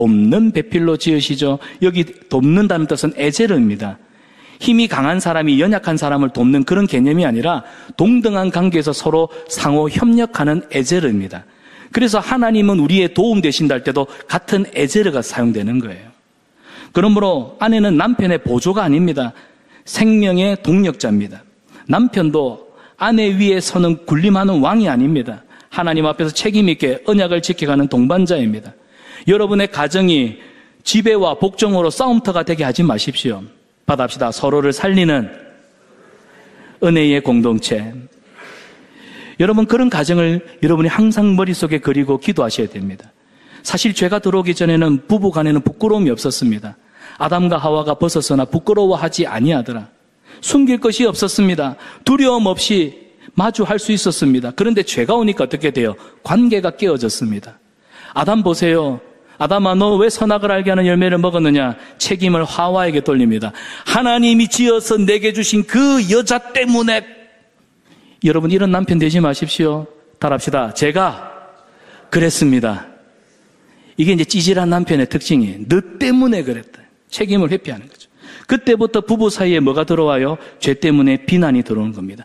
돕는 배필로 지으시죠. 여기 돕는다는 뜻은 에제르입니다. 힘이 강한 사람이 연약한 사람을 돕는 그런 개념이 아니라 동등한 관계에서 서로 상호 협력하는 에제르입니다. 그래서 하나님은 우리의 도움 되신다 할 때도 같은 에제르가 사용되는 거예요. 그러므로 아내는 남편의 보조가 아닙니다. 생명의 동력자입니다. 남편도 아내 위에 서는 군림하는 왕이 아닙니다. 하나님 앞에서 책임 있게 언약을 지켜가는 동반자입니다. 여러분의 가정이 지배와 복종으로 싸움터가 되게 하지 마십시오. 받합시다. 서로를 살리는 은혜의 공동체. 여러분, 그런 가정을 여러분이 항상 머릿속에 그리고 기도하셔야 됩니다. 사실 죄가 들어오기 전에는 부부 간에는 부끄러움이 없었습니다. 아담과 하와가 벗어서나 부끄러워하지 아니하더라. 숨길 것이 없었습니다. 두려움 없이 마주할 수 있었습니다. 그런데 죄가 오니까 어떻게 돼요? 관계가 깨어졌습니다. 아담 보세요. 아담아, 너 왜 선악을 알게 하는 열매를 먹었느냐? 책임을 하와에게 돌립니다. 하나님이 지어서 내게 주신 그 여자 때문에. 여러분, 이런 남편 되지 마십시오. 답합시다. 제가 그랬습니다. 이게 이제 찌질한 남편의 특징이에요. 너 때문에 그랬다. 책임을 회피하는 거죠. 그때부터 부부 사이에 뭐가 들어와요? 죄 때문에 비난이 들어오는 겁니다.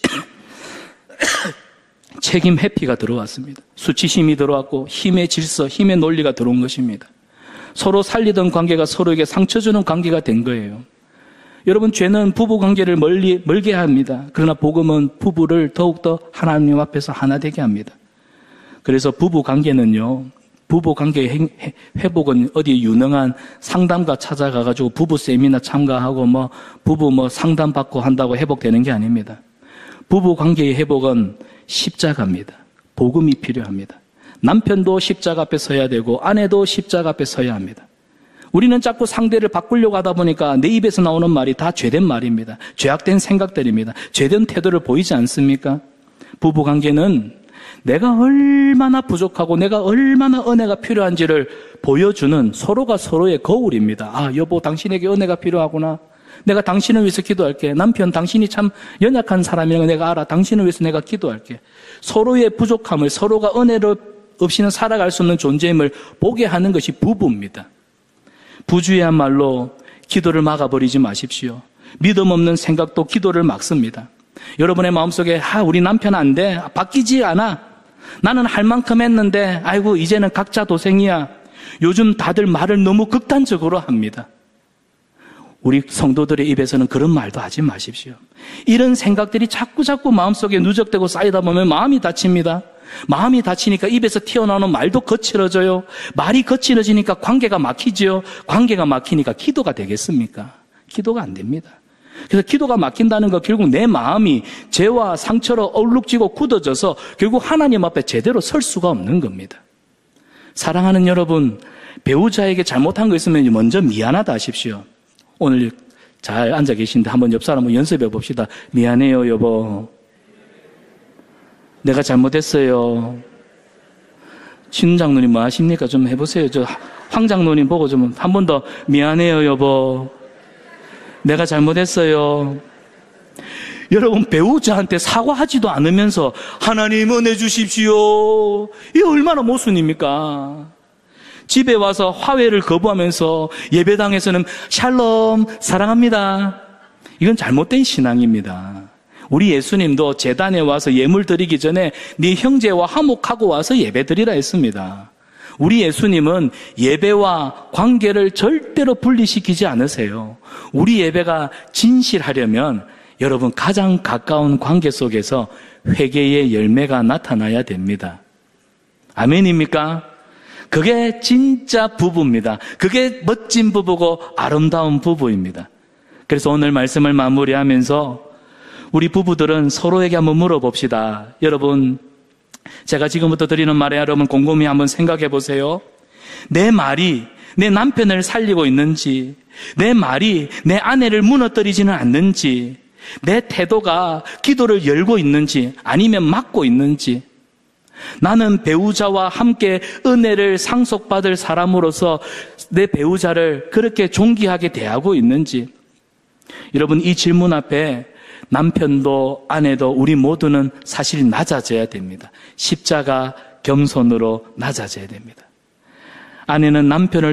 책임 회피가 들어왔습니다. 수치심이 들어왔고 힘의 질서, 힘의 논리가 들어온 것입니다. 서로 살리던 관계가 서로에게 상처 주는 관계가 된 거예요. 여러분, 죄는 부부 관계를 멀게 합니다. 그러나 복음은 부부를 더욱더 하나님 앞에서 하나 되게 합니다. 그래서 부부 관계는요, 부부 관계의 회복은 어디 유능한 상담가 찾아가가지고 부부 세미나 참가하고 부부 상담 받고 한다고 회복되는 게 아닙니다. 부부 관계의 회복은 십자가입니다. 복음이 필요합니다. 남편도 십자가 앞에 서야 되고 아내도 십자가 앞에 서야 합니다. 우리는 자꾸 상대를 바꾸려고 하다 보니까 내 입에서 나오는 말이 다 죄된 말입니다. 죄악된 생각들입니다. 죄된 태도를 보이지 않습니까? 부부관계는 내가 얼마나 부족하고 내가 얼마나 은혜가 필요한지를 보여주는 서로가 서로의 거울입니다. 아, 여보, 당신에게 은혜가 필요하구나. 내가 당신을 위해서 기도할게. 남편, 당신이 참 연약한 사람이라는 걸 내가 알아. 당신을 위해서 내가 기도할게. 서로의 부족함을, 서로가 은혜를 없이는 살아갈 수 없는 존재임을 보게 하는 것이 부부입니다. 부주의한말로 기도를 막아버리지 마십시오. 믿음 없는 생각도 기도를 막습니다. 여러분의 마음속에 우리 남편 안 돼. 바뀌지 않아. 나는 할 만큼 했는데 아이고 이제는 각자 도생이야. 요즘 다들 말을 너무 극단적으로 합니다. 우리 성도들의 입에서는 그런 말도 하지 마십시오. 이런 생각들이 자꾸 마음속에 누적되고 쌓이다 보면 마음이 다칩니다. 마음이 다치니까 입에서 튀어나오는 말도 거칠어져요. 말이 거칠어지니까 관계가 막히죠. 관계가 막히니까 기도가 되겠습니까? 기도가 안 됩니다. 그래서 기도가 막힌다는 거 결국 내 마음이 죄와 상처로 얼룩지고 굳어져서 결국 하나님 앞에 제대로 설 수가 없는 겁니다. 사랑하는 여러분, 배우자에게 잘못한 거 있으면 먼저 미안하다 하십시오. 오늘 잘 앉아 계신데 한번 옆 사람을 연습해 봅시다. 미안해요, 여보. 내가 잘못했어요. 신 장로님 뭐 하십니까? 좀 해보세요. 저 황 장로님 보고 좀 한 번 더 미안해요, 여보. 내가 잘못했어요. 여러분, 배우자한테 사과하지도 않으면서 하나님 은혜 주십시오. 이게 얼마나 모순입니까? 집에 와서 화해를 거부하면서 예배당에서는 샬롬, 사랑합니다. 이건 잘못된 신앙입니다. 우리 예수님도 제단에 와서 예물 드리기 전에 네 형제와 화목하고 와서 예배 드리라 했습니다. 우리 예수님은 예배와 관계를 절대로 분리시키지 않으세요. 우리 예배가 진실하려면 여러분 가장 가까운 관계 속에서 회개의 열매가 나타나야 됩니다. 아멘입니까? 그게 진짜 부부입니다. 그게 멋진 부부고 아름다운 부부입니다. 그래서 오늘 말씀을 마무리하면서 우리 부부들은 서로에게 한번 물어봅시다. 여러분, 제가 지금부터 드리는 말에 여러분 곰곰이 한번 생각해 보세요. 내 말이 내 남편을 살리고 있는지, 내 말이 내 아내를 무너뜨리지는 않는지, 내 태도가 기도를 열고 있는지 아니면 막고 있는지, 나는 배우자와 함께 은혜를 상속받을 사람으로서 내 배우자를 그렇게 존귀하게 대하고 있는지, 여러분 이 질문 앞에 남편도 아내도 우리 모두는 사실 낮아져야 됩니다. 십자가 겸손으로 낮아져야 됩니다. 아내는 남편을